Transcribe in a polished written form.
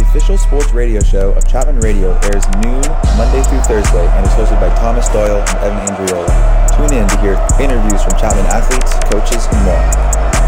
official sports radio show of Chapman Radio airs noon Monday through Thursday and is hosted by Thomas Doyle and Evan Andriola. Tune in to hear interviews from Chapman athletes, coaches, and more.